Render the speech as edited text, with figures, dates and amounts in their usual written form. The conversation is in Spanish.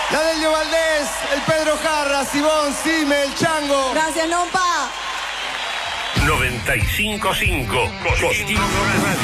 La Delio Valdés, el Pedro Jarra, Simón, Sime, el Chango. Gracias, Nompa. 95.5 Cosquín Radio.